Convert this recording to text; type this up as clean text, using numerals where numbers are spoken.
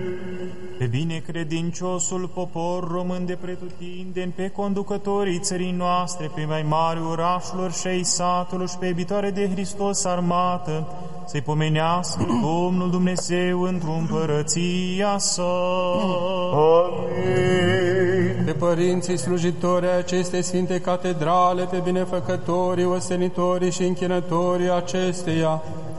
Pe binecredinciosul popor român de pretutindeni, pe conducătorii țării noastre, pe mai mari orașelor și ai satului și pe iubitoare de Hristos armată, să-i pomenească Domnul Dumnezeu într-o împărăția sa. Amin. Pe părinții slujitori ai acestei sfinte catedrale, pe binefăcătorii, ostenitorii și închinătorii acesteia,